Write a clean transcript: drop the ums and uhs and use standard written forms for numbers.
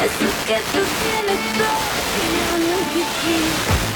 Eso que tú tienes todo que yo no viví.